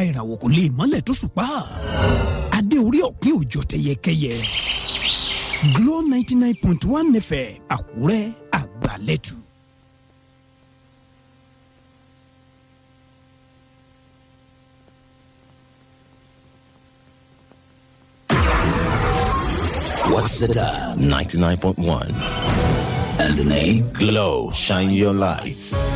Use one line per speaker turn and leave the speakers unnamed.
ìràwọ̀ kò lè mọ́lẹ̀ tó ṣùpá. Adé orí ọ̀kín òjò tẹyẹkẹyẹ. Glo 99.1 FM Àkúrẹ́ àgbàlẹ́tù.
What's the time? 99.1. And the name? Glow. Shine your lights.